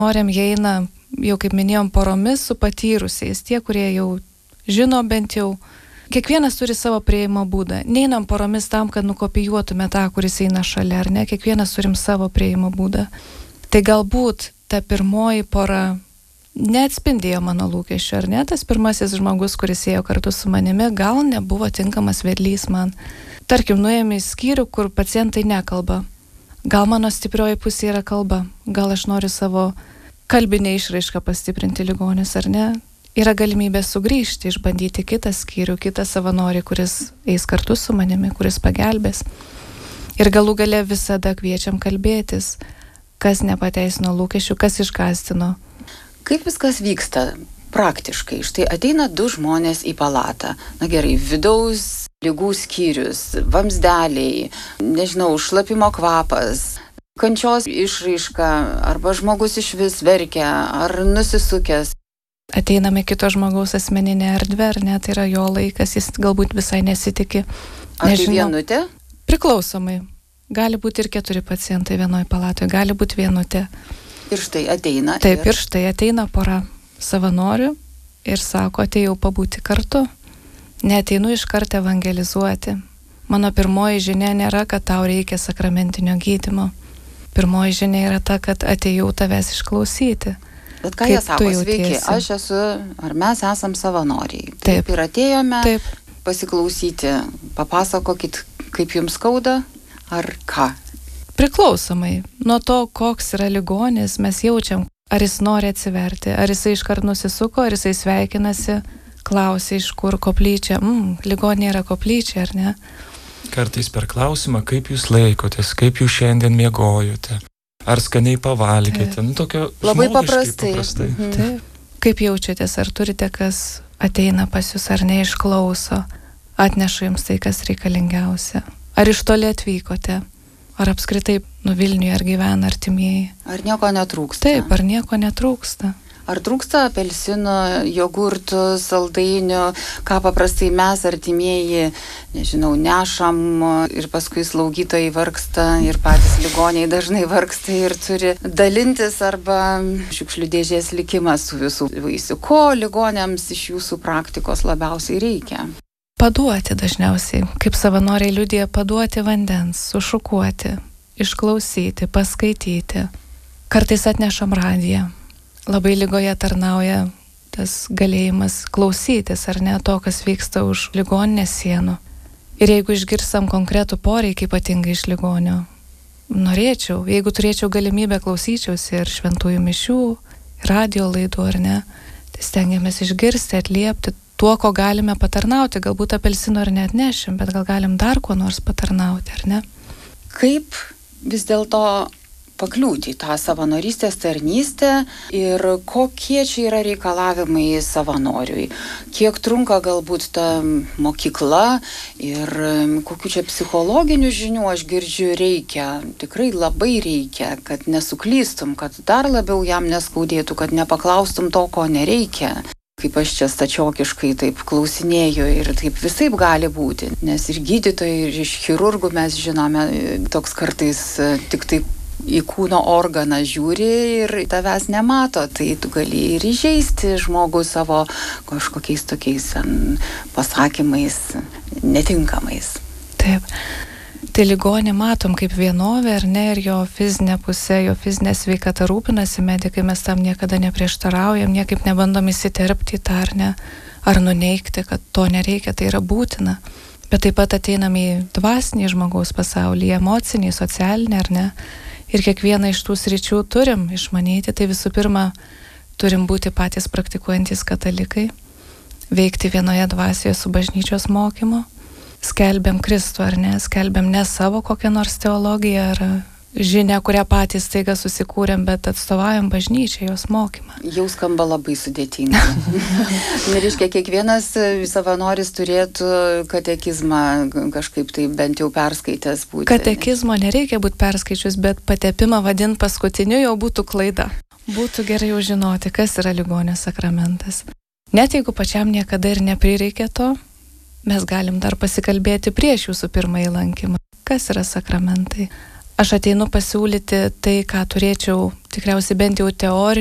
Savanoriam jie eina, jau kaip minėjom, poromis su patyrusiais, tie, kurie jau žino bent jau. Kiekvienas turi savo prieimo būdą. Neinam poromis tam, kad nukopijuotume tą, kuris eina šalia, ar ne? Kiekvienas turim savo prieimo būdą. Tai galbūt ta pirmoji pora neatspindėjo mano lūkesčių, ar ne? Tas pirmasis žmogus, kuris ėjo kartu su manimi, gal nebuvo tinkamas vedlys man. Tarkim, nuėjome į skyrių, kur pacientai nekalba. Gal mano stiprioji pusė yra kalba. Gal aš noriu savo kalbinę išraišką pastiprinti ligonius, ar ne? Yra galimybė sugrįžti, išbandyti kitą skyrių, kitą savanorį, kuris eis kartu su manimi, kuris pagelbės. Ir galų gale visada kviečiam kalbėtis, kas nepateisino lūkesčių, kas išgąsdino. Kaip viskas vyksta praktiškai? Štai ateina 2 žmonės į palatą. Na gerai, vidaus ligų skyrius, vamzdeliai, nežinau, šlapimo kvapas, kančios išraiška, arba žmogus iš vis verkia, ar nusisukęs. Ateiname kito žmogaus asmeninę erdvę, ar ne, tai yra jo laikas, jis galbūt visai nesitiki. Ar tai vienutė? Priklausomai. Gali būti ir 4 pacientai vienoje palatoje, gali būti vienutė. Ir štai ateina. Taip, ir štai ateina pora savanorių ir sako, atėjau pabūti kartu. Neateinu iš karto evangelizuoti. Mano pirmoji žinia nėra, kad tau reikia sakramentinio gydymo. Pirmoji žinia yra ta, kad atėjau tavęs išklausyti. Bet ką jie sako, sveiki, aš esu, ar mes esam savanoriai. Taip ir atėjome pasiklausyti. Papasakokit, kaip jums skauda, ar ką? Priklausomai nuo to, koks yra ligonis, mes jaučiam, ar jis nori atsiverti, ar jisai iškart nusisuko, ar jisai sveikinasi, klausia, iš kur koplyčia. Ligonė yra koplyčia, ar ne? Kartais per klausimą, kaip jūs laikotės, kaip jūs šiandien miegojote, ar skaniai pavalgėte. Tokio labai paprastai. Taip. Kaip jaučiatės, ar turite, kas ateina pas jūs, ar neišklauso, atneša jums tai, kas reikalingiausia. Ar iš toli atvykote, ar apskritai Vilniuje, ar gyvena artimieji. Ar nieko netrūksta? Taip, ar nieko netrūksta. Ar trūksta apelsinų, jogurtų, saldainių, ką paprastai mes artimieji, nežinau, nešam ir paskui slaugytojai vargsta ir patys ligoniai dažnai vargsta ir turi dalintis arba šiukšlių dėžės likimas su visų vaisių. Ko ligoniams iš jūsų praktikos labiausiai reikia? Paduoti dažniausiai, kaip savanoriai liudija, paduoti vandens, sušukuoti, išklausyti, paskaityti. Kartais atnešam radiją. Labai ligoje tarnauja tas galėjimas klausytis, ar ne, to, kas vyksta už ligoninės sienų. Ir jeigu išgirstam konkretų poreikį, ypatingai iš ligonio, norėčiau, jeigu turėčiau galimybę klausyčiausi ir šventųjų mišių, radio laidų, ar ne, tai stengiamės išgirsti, atliepti tuo, ko galime patarnauti. Galbūt apelsino ir neatnešim, bet gal galim dar ko nors patarnauti, ar ne? Kaip vis dėlto pakliūti į tą savanorystės tarnystę ir kokie čia yra reikalavimai savanoriui? Kiek trunka galbūt ta mokykla ir kokių čia psichologinių žinių aš girdžiu reikia? Tikrai labai reikia, kad nesuklystum, kad dar labiau jam neskaudėtų, kad nepaklaustum to, ko nereikia. Kaip aš čia stačiokiškai taip klausinėju ir taip visaip gali būti. Nes ir gydytojai, ir iš chirurgų mes žinome, toks kartais tik taip į kūno organą žiūri ir tavęs nemato, tai tu gali ir įžeisti žmogų savo kažkokiais tokiais pasakymais netinkamais. Taip. Tai ligonį matom kaip vienovę, ar ne, ir jo fizinė pusė, jo fizinė sveikata rūpinasi medikai, mes tam niekada neprieštaraujam, niekaip nebandom įsiterpti į tą, ar ne, ar nuneigti, kad to nereikia, tai yra būtina. Bet taip pat ateinam į dvasinį žmogaus pasaulį, emocinį, socialinį, ar ne. Ir kiekvieną iš tų sričių turim išmanyti, tai visų pirma, turim būti patys praktikuojantys katalikai, veikti vienoje dvasioje su bažnyčios mokymu, skelbiam Kristų, ar ne, skelbiam ne savo kokią nors teologiją ar žinią, kurią patys staiga susikūrėm, bet atstovaujam bažnyčią, jos mokymą. Jau skamba labai sudėtinga. Nereiškia, kiekvienas savanoris turėtų katekizmą kažkaip tai bent jau perskaitęs būti. Katekizmo nereikia būti perskaičius, bet patepimą vadint paskutiniu jau būtų klaida. Būtų gerai jau žinoti, kas yra ligonio sakramentas. Net jeigu pačiam niekada ir neprireikia to, mes galim dar pasikalbėti prieš jūsų pirmąjį lankymą. Kas yra sakramentai? aš ateinu pasiūlyti tai, ką turėčiau tikriausiai bent jau teoriją